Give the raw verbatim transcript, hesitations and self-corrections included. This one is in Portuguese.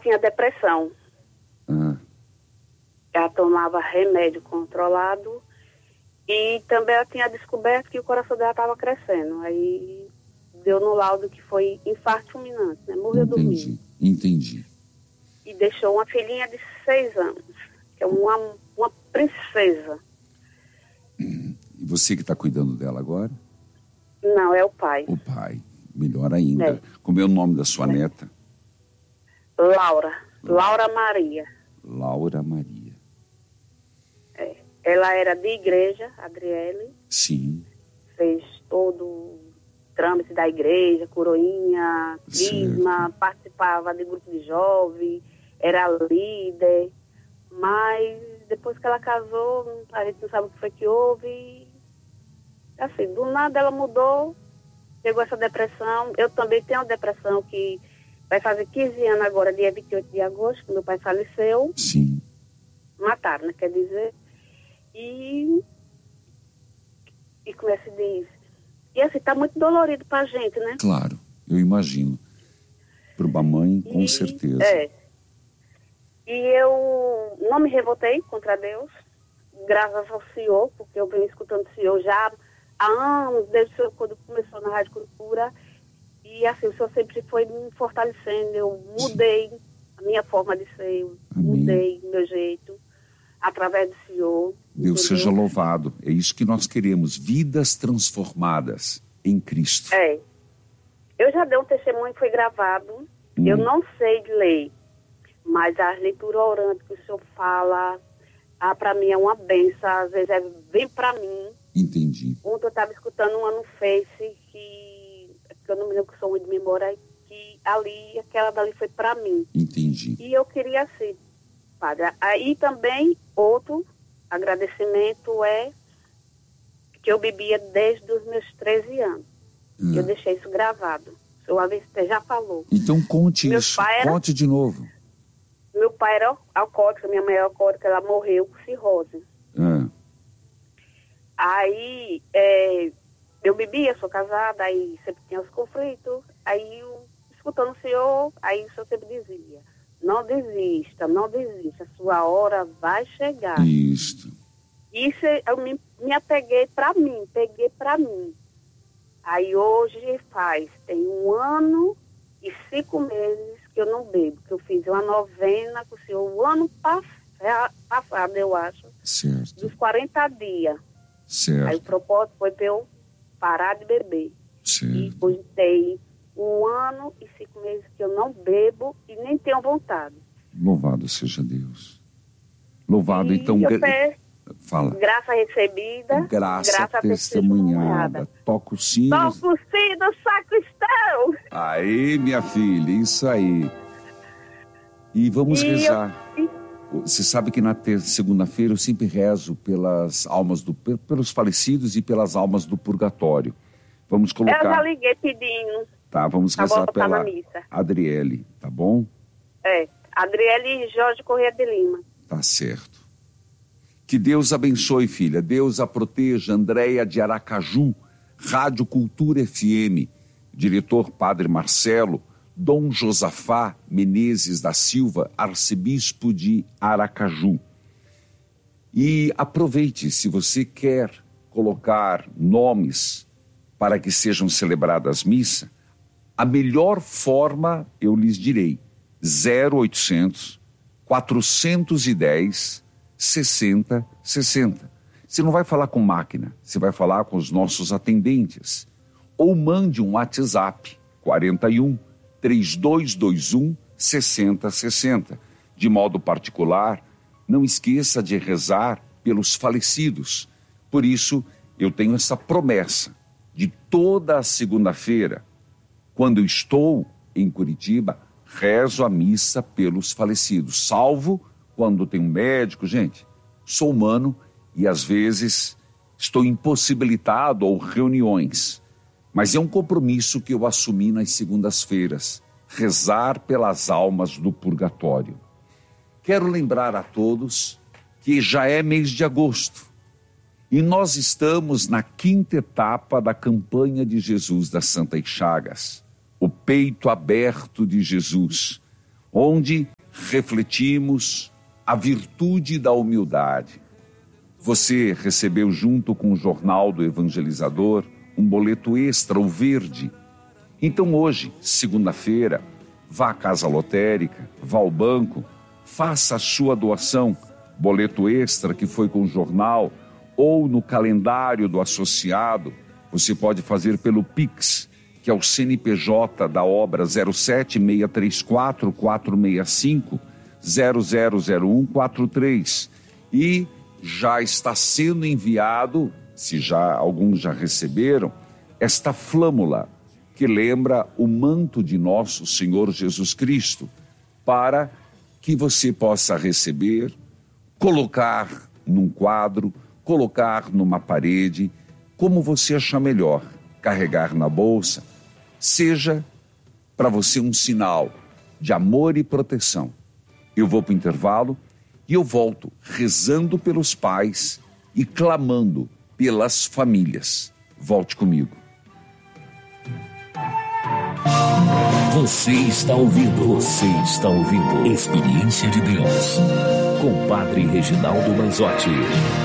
tinha depressão. Ah. Ela tomava remédio controlado e também ela tinha descoberto que o coração dela estava crescendo. Aí deu no laudo que foi infarto fulminante, né? Morreu Entendi, dormindo. entendi. E deixou uma filhinha de seis anos, que é uma, uma princesa. E você que está cuidando dela agora? Não, é o pai. O pai, melhor ainda. É. Como é o nome da sua É. neta? Laura, Laura Maria. Laura Maria. É. Ela era de igreja, Adriele. Sim. Fez todo o trâmite da igreja, coroinha, crisma, participava de grupo de jovens, era líder. Mas depois que ela casou, a gente não sabe o que foi que houve. Assim, do nada ela mudou, pegou essa depressão. Eu também tenho uma depressão que vai fazer quinze anos agora, dia vinte e oito de agosto, que meu pai faleceu. Sim. Mataram, né? Quer dizer. E, e como é que se diz? E assim, tá muito dolorido pra gente, né? Claro, eu imagino. Para uma mãe, com e, certeza. É. E eu não me revoltei contra Deus, graças ao Senhor, porque eu venho escutando o Senhor já há anos, desde o Senhor, quando começou na Rádio Cultura. E assim, o Senhor sempre foi me fortalecendo. Eu mudei Sim. a minha forma de ser, eu mudei o meu jeito, através do Senhor. Deus entendeu? seja louvado. É isso que nós queremos, vidas transformadas em Cristo. É. Eu já dei um testemunho que foi gravado. Hum. Eu não sei de ler, mas a leitura orante que o Senhor fala, ah, para mim é uma benção. Às vezes é, vem para mim. Entendi. Ontem eu estava escutando uma no Face que, que eu não me lembro, que sou muito de memória, que ali, aquela dali foi para mim. Entendi. E eu queria assim, padre. Aí também outro agradecimento é que eu bebia desde os meus treze anos. Hum. Eu deixei isso gravado. O senhor Aveste já falou. Então conte meu isso, era, conte de novo. Meu pai era alcoólico, minha mãe era alcoólica, ela morreu com cirrose. Ah. Aí é, eu bebia, sou casada, aí sempre tinha os conflitos. Aí eu, escutando o senhor, aí o senhor sempre dizia: não desista, não desista, a sua hora vai chegar. Isso. Isso eu me, me apeguei para mim, peguei para mim. Aí hoje faz, tem um ano e cinco meses que eu não bebo, que eu fiz uma novena com o senhor o ano passado, eu acho. Certo. Dos quarenta dias. Certo. Aí o propósito foi para eu parar de beber. Certo. E hoje tem um ano e cinco meses que eu não bebo e nem tenho vontade. Louvado seja Deus. Louvado, e então... Eu peço, Fala. Graça recebida. Graça, graça testemunhada. Toca o sino. Toca o sino, sacristão. Aí, minha filha, isso aí. E vamos e rezar. Eu... Você sabe que na terça, segunda-feira eu sempre rezo pelas almas do, pelos falecidos e pelas almas do purgatório. Vamos colocar... Eu já liguei pedindo. Tá, vamos rezar pela Adriele, tá bom? É, Adriele e Jorge Corrêa de Lima. Tá certo. Que Deus abençoe, filha. Deus a proteja. Andréia de Aracaju, Rádio Cultura F M, diretor Padre Marcelo, Dom Josafá Menezes da Silva, arcebispo de Aracaju. E aproveite, se você quer colocar nomes para que sejam celebradas missa, a melhor forma, eu lhes direi, zero oitocentos, quatrocentos e dez, sessenta, sessenta. Você não vai falar com máquina, você vai falar com os nossos atendentes. Ou mande um WhatsApp, quarenta e um, trinta e dois vinte e um, sessenta, sessenta. De modo particular, não esqueça de rezar pelos falecidos. Por isso, eu tenho essa promessa de toda a segunda-feira, quando eu estou em Curitiba, rezo a missa pelos falecidos, salvo quando tem um médico. Gente, sou humano e às vezes estou impossibilitado ou reuniões, mas é um compromisso que eu assumi nas segundas-feiras, rezar pelas almas do purgatório. Quero lembrar a todos que já é mês de agosto e nós estamos na quinta etapa da campanha de Jesus das Santas Chagas, o peito aberto de Jesus, onde refletimos a virtude da humildade. Você recebeu junto com o Jornal do Evangelizador um boleto extra, o verde. Então hoje, segunda-feira, vá à casa lotérica, vá ao banco, faça a sua doação, boleto extra que foi com o jornal, ou no calendário do associado. Você pode fazer pelo Pix, que é o C N P J da obra zero sete seis três quatro, quatro seis cinco, zero zero zero um quatro três. E já está sendo enviado, se já alguns já receberam, esta flâmula que lembra o manto de nosso Senhor Jesus Cristo, para que você possa receber, colocar num quadro, colocar numa parede, como você achar melhor, carregar na bolsa, seja para você um sinal de amor e proteção. Eu vou para o intervalo e eu volto rezando pelos pais e clamando pelas famílias. Volte comigo. Você está ouvindo, você está ouvindo Experiência de Deus com Padre Reginaldo Manzotti.